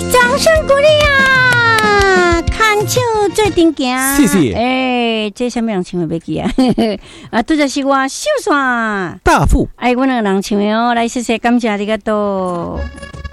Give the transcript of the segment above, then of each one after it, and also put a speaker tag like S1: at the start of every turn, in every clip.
S1: 掌声鼓励啊！看手最顶行，
S2: 谢谢。
S1: 这什么人唱的要记啊？啊，拄就是我秀山
S2: 大富。
S1: 我两个人唱的哦，来谢谢感谢你个多。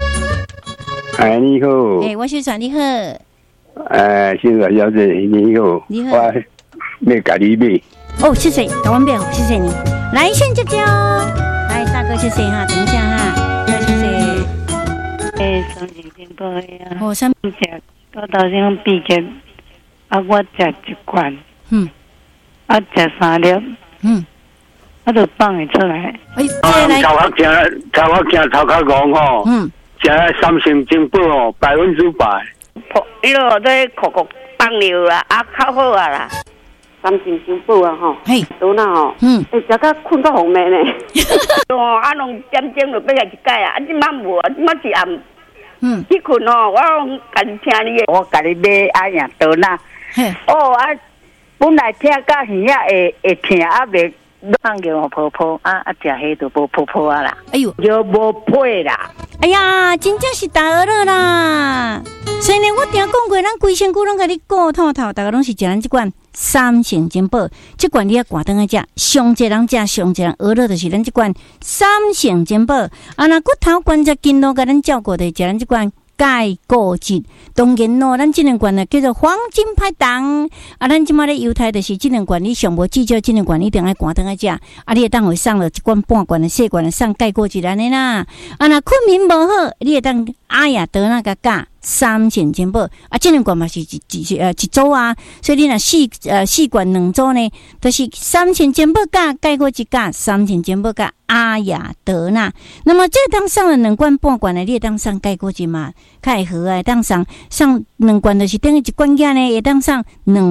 S3: 你好。
S1: 我秀山你好。
S3: 秀山小姐你好。
S1: 你好。
S3: 我要甲你买。
S1: 哦，谢谢，台湾表，谢谢你。来先接接哦。来，大哥，谢谢哈，等一下哈，再谢谢。
S4: 三千金宝呀！
S1: 哦，三
S4: 只我头先毕业，我食一罐，食3粒，我就放会出来。
S3: 头壳惊头壳戆吼，食三成金宝哦，100%。
S4: 伊落在酷酷放尿啦，较好啊啦。三成金宝啊吼，倒那吼，食到困到红面呢。哦，拢点钟就要来一盖啊，即摆无，即摆是暗。去困哦，我甲你听你的，我甲你买呀倒那。本来听到耳仔会疼，袂放叫泡泡食迄就无泡泡啊啦。
S1: 哎呦，
S4: 就无配啦。
S1: 哎呀，真正是大鹅了啦！所以呢，我定讲过，咱规身躯拢甲你顾透透，大家拢是食咱这款三成金宝，这款你要挂灯来食，上一人食，上一人鹅了就是咱这款三成金宝。那骨头关节筋络，甲咱照顾的食咱这款钙固质。当然咯，咱这两罐呢叫做黄金拍档。咱即马咧犹太就是这两罐，你上无至少这两罐一定要挂灯来食。你会当会送了一罐半罐的细罐的送钙固质安尼啦。那困眠无好，你会当阿雅得那个价。三成金宝这两罐嘛是一组啊，所以你若四罐两组呢，就是三成金宝价，钙固质价，三成金宝价阿雅德纳。那么这当上了两罐半罐的，你会当上钙固质嘛？较会好啊，当上两罐就是等于一罐价呢，会当上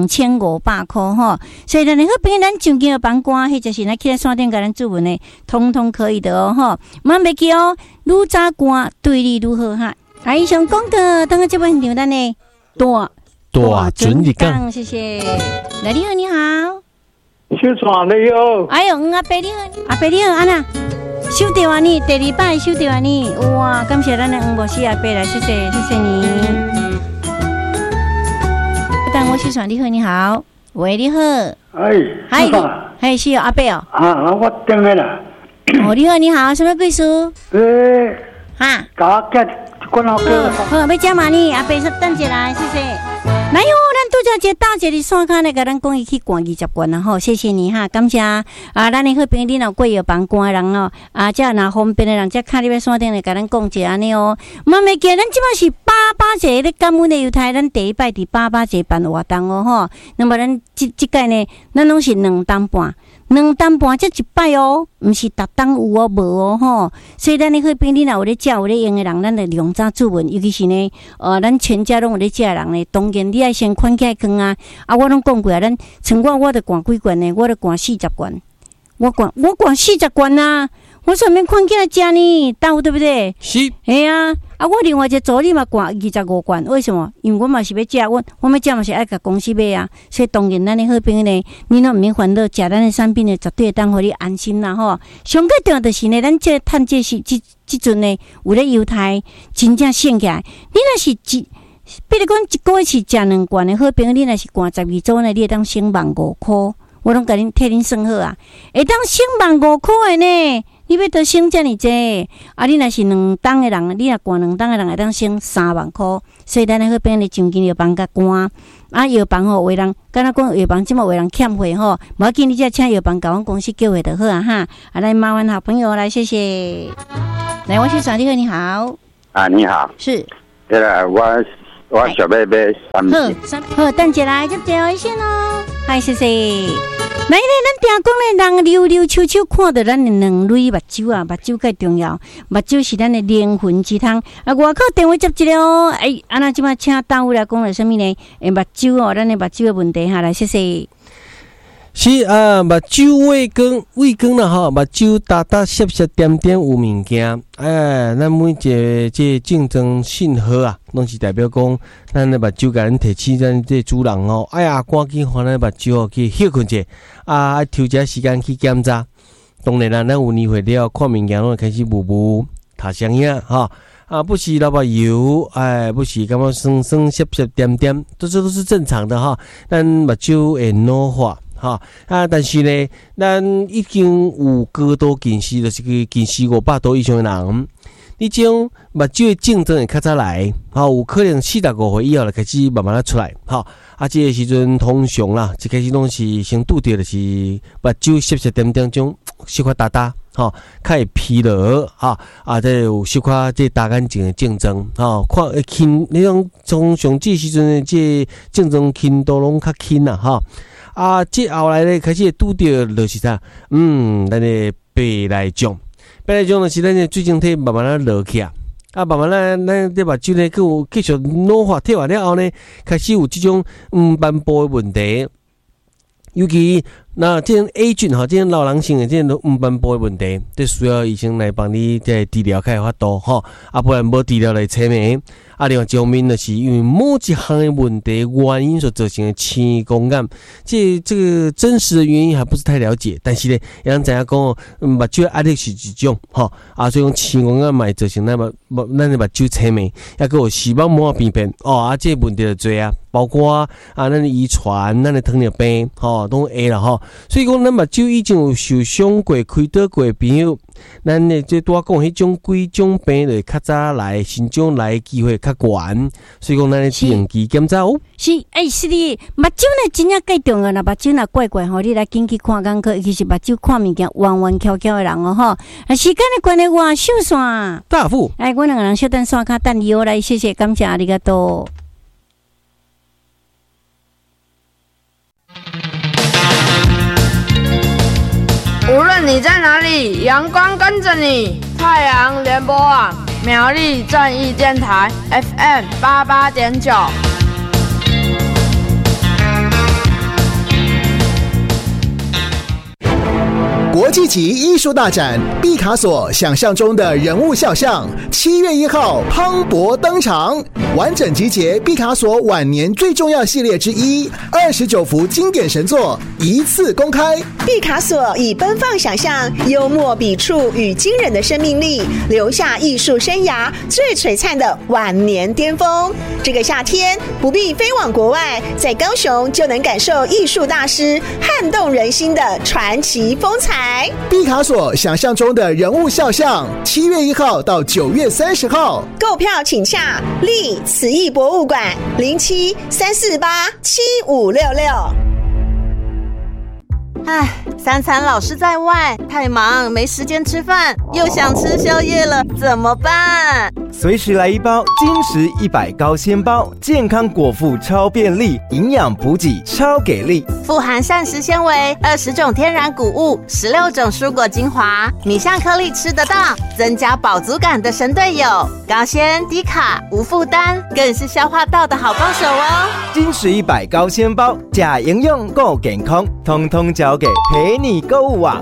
S1: 2500块吼。所以咱好朋咱上京的房官，或者是咱去来山顶甲咱注文的，通通可以的哦吼。莫袂记哦，愈早官对你愈好哈。以上讲的，等下这本场咱呢大准日讲，谢谢。来，你好，你好，
S3: 秀川你好。
S1: 哎呦，阿伯你好，阿伯你好，安娜，收到啊你，第二摆收到啊你，哇，感谢咱的博士阿伯来，谢谢你。但我秀川你好，你好，喂，你好，嗨，是阿伯哦。
S3: 我等下啦。
S1: 你好，你好，什么贵书？
S3: 搞个。好，
S1: 要吃嘛呢？阿伯说等一下，谢谢。来哟，咱拄则一大姐的山骹来，甲咱讲伊去逛20罐啦吼，谢谢你哈，感谢咱的好朋友，你若过药房关人哦，这若方便的人，这卡你要山顶来甲咱讲一安尼哦。莫袂记，咱即摆是88节咧感恩的犹太，咱第一摆伫88节办活动哦吼。那么咱即届呢，咱拢是2担半。2担半这一摆哦，毋是逐档有哦无哦吼，所以咱的好朋友，你若有咧食有咧用的人，咱就量早注文，尤其是呢，咱全家拢有咧食的人呢，当然你爱先款起来扛啊！我拢讲过啊，咱像我就灌几罐呢，我就灌40罐，我灌40罐啊！我上面款起来食呢，对不对？
S2: 是。
S1: 我另外一个助理嘛灌25罐，为什么？因为我嘛是要食，我要食嘛是爱甲公司买啊，所以当然咱的好朋友呢，你若毋免烦恼，食咱的产品呢，绝对会当互你安心啦吼。上个重要就是呢，咱这趁这是即阵呢，有咧犹太真正省起来。你若是比如讲一个月是食2罐的好朋友，你若是灌12组呢，你会当省15块，我拢甲恁替恁算好啊，会当省15块的呢。你要得省这么济，你若是2档的人，你若灌2档的人会当省3万块，所以咱好变咧上京药房甲关，药房吼有人，敢若讲药房即么有人欠货吼，无要紧，你只请药房甲阮公司叫货就好啊哈。来麻烦好朋友来，谢谢。来，我是耍你好，你好。
S3: 你好。
S1: 是。
S3: 对啦，我小妹妹
S1: 好，等一来接电话先哦。嗨，谢谢。来咧，咱定讲咧，人溜溜秋秋看到咱的2类目睭啊，目睭介重要，目睭是咱的灵魂之汤。外口电话接一个哦，那即马请单位来讲了什么呢？目睭哦，咱的目睭的问题哈，来谢谢。
S2: 是目睭胃光啦吼，目睭达涩点点有物件，咱每一个这竞争信号啊，拢是代表讲咱的目睭甲咱提起咱这主人哦，赶紧互咱目睭哦去休困者抽一时间去检查。当然啦，咱有年岁了，看物件拢开始模糊，读声影吼， 啊，不是老把油，不是感觉酸酸涩涩点点，这都是正常的哈。咱目睭会老化哈但是呢，咱已经有高度近视，就是近视500度以上的人，你这种目睭的症状会较早来，有可能45岁以后就开始慢慢出来，这个时阵通常啦，一开始拢是先拄到就是目睭涩涩点点种小可打打。较会疲劳再有小可这大眼睛的症状看轻那种从上这时阵的这症状轻度拢较轻啦这后来咧开始拄到就是啥咱的白内障就是咱的水晶体慢慢啊落去慢慢咱这目睭呢佫有继续老化退化了后呢，开始有这种斑部的问题，尤其那这种 A 菌这种老人性的这种斑部的问题，这需要医生来帮你在治疗开发度不然无治疗来扯眉。另外一方面就是因为某一项的问题原因所造成的青光眼，这个真实的原因还不是太了解，但是呢，也让大家讲目睭压力是一种所以讲青光眼嘛造成咱的目睭扯眉，也佫有视网膜病变这问题就多啊，包括咱的遗传、咱的糖尿病都会啦所以讲咱目睭已经有受伤过、开刀过的朋友，咱的这拄仔讲迄种几种病就较早来，心脏来的机会较悬，所以讲咱的定期检查
S1: 是是的，目睭呢真正介重要啦，目睭若怪怪你来紧去看眼科，尤其是目睭看物件弯弯翘翘的人时间的关系，我收线
S2: 大夫，
S1: 我两个人小等刷卡等你来，谢谢，感谢ありがとう。
S5: 无论你在哪里，阳光跟着你。太阳联播网苗栗正义电台 FM88.9。
S6: 国际级艺术大展毕卡索想象中的人物肖像，7月1号磅礴登场，完整集结毕卡索晚年最重要系列之一，29幅经典神作一次公开。
S7: 毕卡索以奔放想象、幽默笔触与惊人的生命力，留下艺术生涯最璀璨的晚年巅峰。这个夏天不必飞往国外，在高雄就能感受艺术大师撼动人心的传奇风采。
S6: 毕卡索想象中的人物肖像，7月1号到9月30号，
S7: 购票请洽立慈艺博物馆07-348-7566。
S8: 3餐老是在外，太忙没时间吃饭，又想吃宵夜了，怎么办？
S9: 随时来一包金石100高纤包，健康果腹超便利，营养补给超给力，
S8: 富含膳食纤维、20种天然谷物、16种蔬果精华，米香颗粒吃得到，增加饱足感的神队友，高纤低卡无负担，更是消化道的好帮手哦。
S9: 金石100高纤包，假营养够健康，通通交给陪你购物网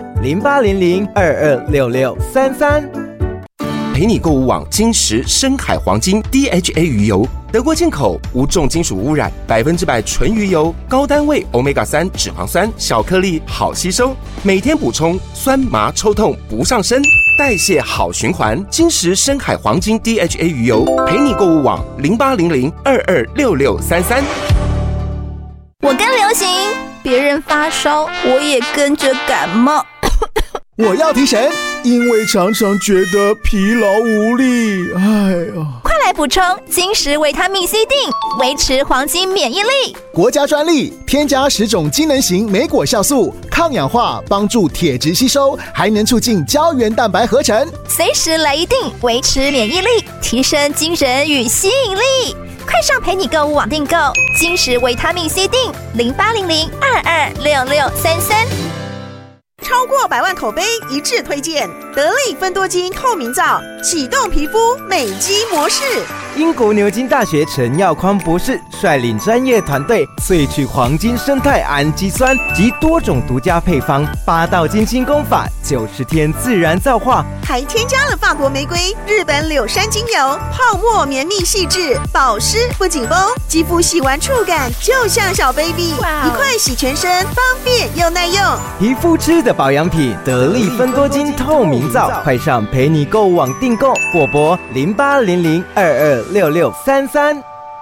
S9: 0800-226633。
S10: 陪你购物网金石深海黄金 DHA 鱼油，德国进口，无重金属污染，100%纯鱼油，高单位 Omega-3 脂肪酸，小颗粒好吸收，每天补充，酸麻抽痛不上身，代谢好循环。金石深海黄金 DHA 鱼油，陪你购物网0800-226633。
S11: 我跟流行，别人发烧，我也跟着感冒。
S6: 我要提神，因为常常觉得疲劳无力。
S11: 快来补充金石维他命 C 锭，维持黄金免疫力。
S6: 国家专利，添加10种机能型莓果酵素，抗氧化，帮助铁质吸收，还能促进胶原蛋白合成。
S11: 随时来一锭，维持免疫力，提升精神与吸引力。快上陪你购物网订购金石维他命 C 锭，0800-226633。
S7: 超过100万口碑一致推荐，得力芬多精透明皂，启动皮肤美肌模式。
S9: 英国牛津大学陈耀匡博士率领专业团队萃取黄金生态氨基酸及多种独家配方，8道金星功法，90天自然皂化，
S7: 还添加了法国玫瑰、日本柳杉精油，泡沫绵密细致，保湿不紧绷，肌肤洗完触感就像小 baby， 一块洗全身，方便又耐用。
S9: 皮肤吃的保养品，得力芬多精透明皂，快上陪你购物网订购，或拨0800226633。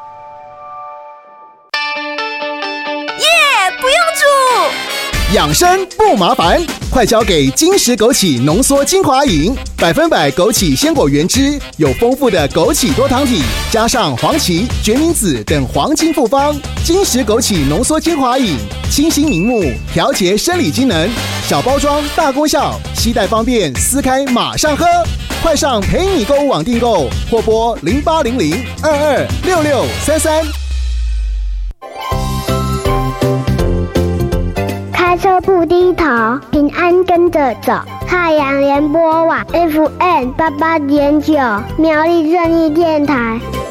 S11: 不用煮，
S6: 养生不麻烦，快交给金石枸杞浓缩精华饮，100%枸杞鲜果原汁，有丰富的枸杞多糖体，加上黄芪、决明子等黄金复方。金石枸杞浓缩精华饮，清新明目，调节生理机能，小包装大功效，携带方便，撕开马上喝。快上陪你购物网订购，或拨0800226633。
S12: 开车不低头，平安跟着走。太阳联播网 FM88.9，苗栗正义电台。